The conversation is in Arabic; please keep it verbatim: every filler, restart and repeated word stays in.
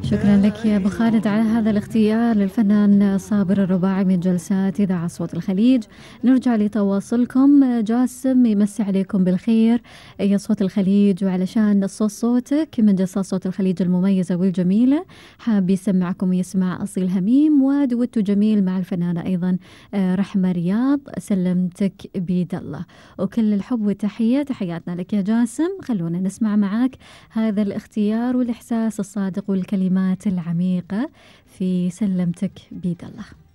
شكرا لك يا أبو خالد على هذا الاختيار للفنان صابر الرباعي من جلسات إذاعة صوت الخليج. نرجع لتواصلكم. جاسم يمسي عليكم بالخير يا صوت الخليج، وعلشان صوت صوتك من جلسات صوت الخليج المميزة والجميلة حاب يسمعكم يسمع أصيل هميم ودوتو جميل مع الفنانة أيضا رحمة رياض، سلمتك بيد الله. وكل الحب والتحية تحياتنا لك يا جاسم. خلونا نسمع معاك هذا الاختيار والإحساس الصادق والكلمات العميقة في سلمتك بيد الله.